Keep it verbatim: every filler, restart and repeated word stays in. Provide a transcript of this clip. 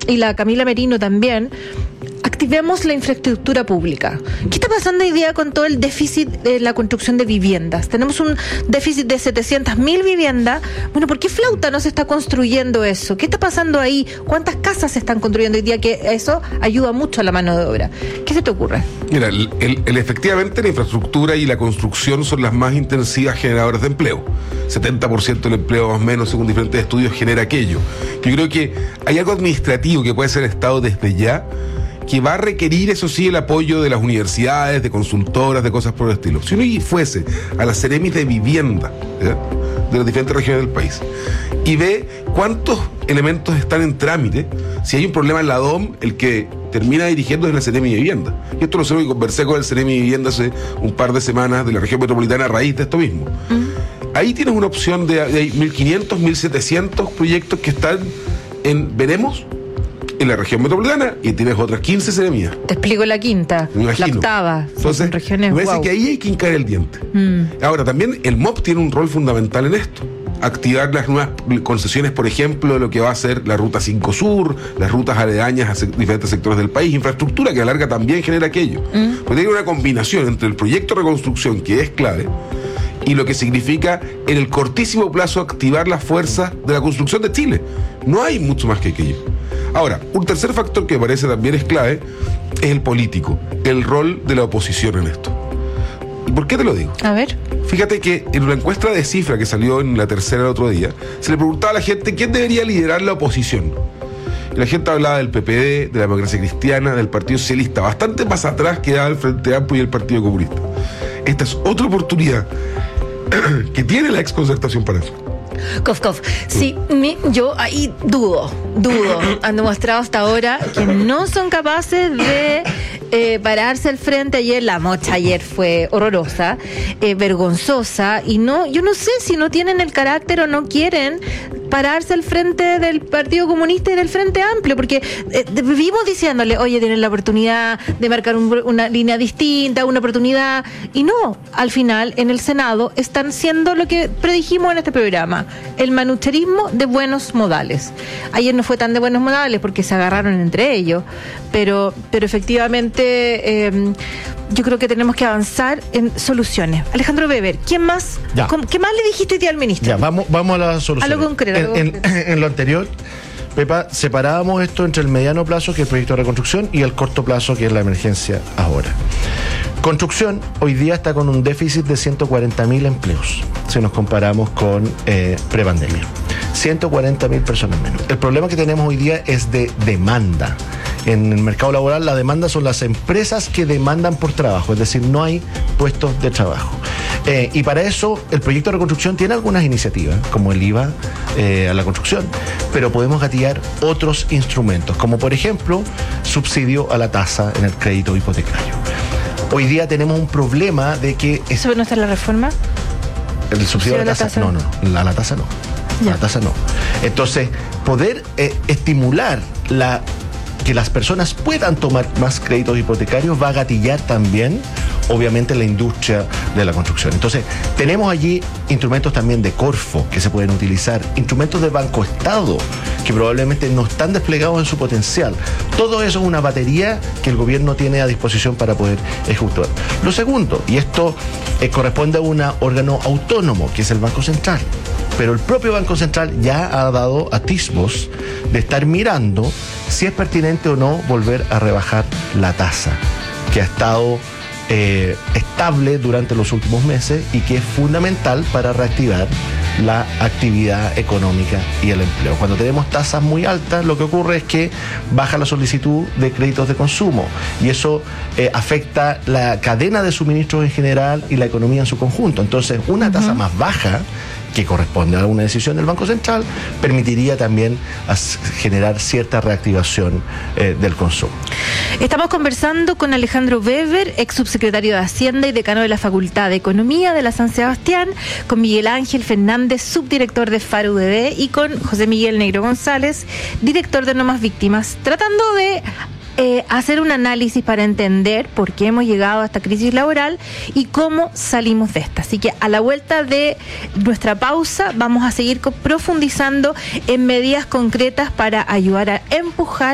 y la Camila Merino también, activemos la infraestructura pública. ¿Qué está pasando hoy día con todo el déficit de la construcción de viviendas? Tenemos un déficit de setecientas mil viviendas. Bueno, ¿por qué flauta no se está construyendo eso? ¿Qué está pasando ahí? ¿Cuántas casas se están construyendo hoy día? Que eso ayuda mucho a la mano de obra. ¿Qué se te ocurre? Mira, el, el, el, efectivamente la infraestructura y la construcción son las más intensivas generadoras de empleo. setenta por ciento del empleo más o menos, según diferentes estudios, genera aquello. Yo creo que hay algo administrativo que puede ser el Estado desde ya, que va a requerir, eso sí, el apoyo de las universidades, de consultoras, de cosas por el estilo. Si uno fuese a las Ceremis de vivienda, ¿ya?, de las diferentes regiones del país, y ve cuántos elementos están en trámite, si hay un problema en la D O M, el que termina dirigiendo es la Ceremi de Vivienda. Y esto lo sé que conversé con el Ceremi de Vivienda hace un par de semanas de la región metropolitana a raíz de esto mismo. Mm. Ahí tienes una opción de, de mil quinientos, mil setecientos proyectos que están en, veremos, en la región metropolitana, y tienes otras quince seremías. Te explico la quinta, me imagino, la octava. Entonces, regiones, me parece wow. que ahí hay que hincar el diente. Mm. Ahora, también el M O P tiene un rol fundamental en esto. Activar las nuevas concesiones, por ejemplo, de lo que va a ser la Ruta cinco Sur, las rutas aledañas a se- diferentes sectores del país, infraestructura que a la larga también genera aquello. Mm. Porque tiene una combinación entre el proyecto de reconstrucción, que es clave, y lo que significa en el cortísimo plazo activar las fuerzas de la construcción de Chile. No hay mucho más que aquello. Ahora, un tercer factor que me parece también es clave es el político, el rol de la oposición en esto. ¿Y por qué te lo digo? A ver. Fíjate que en una encuesta de Cifra que salió en la tercera el otro día, se le preguntaba a la gente quién debería liderar la oposición. Y la gente hablaba del P P D, de la Democracia Cristiana, del Partido Socialista, bastante más atrás quedaba el Frente Amplio y el Partido Comunista. Esta es otra oportunidad que tiene la exconcertación para eso. Cof, cof. Sí, mi, yo ahí dudo, dudo. Han demostrado hasta ahora que no son capaces de eh, pararse al frente. Ayer, la mocha ayer fue horrorosa, eh, vergonzosa, y no, yo no sé si no tienen el carácter o no quieren pararse al frente del Partido Comunista y del Frente Amplio, porque eh, vivimos diciéndole, oye, tienen la oportunidad de marcar un, una línea distinta, una oportunidad, y no, al final en el Senado están siendo lo que predijimos en este programa, el manucherismo de buenos modales. Ayer no fue tan de buenos modales porque se agarraron entre ellos, pero, pero efectivamente eh, yo creo que tenemos que avanzar en soluciones. Alejandro Weber, ¿quién más? Ya. ¿Qué más le dijiste hoy día al ministro? Ya, vamos, vamos a la solución. A lo concreto. En, en, en lo anterior, Pepa, separábamos esto entre el mediano plazo, que es el proyecto de reconstrucción, y el corto plazo, que es la emergencia ahora. Construcción hoy día está con un déficit de ciento cuarenta mil empleos, si nos comparamos con eh, prepandemia. ciento cuarenta mil personas menos. El problema que tenemos hoy día es de demanda. En el mercado laboral, la demanda son las empresas que demandan por trabajo, es decir, no hay puestos de trabajo. Eh, y para eso, el proyecto de reconstrucción tiene algunas iniciativas, como el I V A eh, a la construcción, pero podemos gatillar otros instrumentos, como por ejemplo, subsidio a la tasa en el crédito hipotecario. Hoy día tenemos un problema de que... Es, ¿Eso no está en la reforma? ¿El subsidio a la tasa? tasa? No, no, no, a la tasa no. A la tasa no. Entonces, poder eh, estimular la... que las personas puedan tomar más créditos hipotecarios va a gatillar también, obviamente, la industria de la construcción. Entonces, tenemos allí instrumentos también de Corfo que se pueden utilizar, instrumentos de Banco Estado que probablemente no están desplegados en su potencial. Todo eso es una batería que el gobierno tiene a disposición para poder ejecutar. Lo segundo, y esto eh, corresponde a un órgano autónomo, que es el Banco Central. Pero el propio Banco Central ya ha dado atisbos de estar mirando si es pertinente o no volver a rebajar la tasa, que ha estado eh, estable durante los últimos meses y que es fundamental para reactivar la actividad económica y el empleo. Cuando tenemos tasas muy altas, lo que ocurre es que baja la solicitud de créditos de consumo y eso eh, afecta la cadena de suministros en general y la economía en su conjunto. Entonces, una tasa uh-huh. más baja, que corresponde a una decisión del Banco Central, permitiría también generar cierta reactivación eh, del consumo. Estamos conversando con Alejandro Weber, ex subsecretario de Hacienda y decano de la Facultad de Economía de la San Sebastián, con Miguel Ángel Fernández, subdirector de FAR U D B, y con José Miguel Negro González, director de No Más Víctimas, tratando de Eh, hacer un análisis para entender por qué hemos llegado a esta crisis laboral y cómo salimos de esta. Así que a la vuelta de nuestra pausa vamos a seguir profundizando en medidas concretas para ayudar a empujar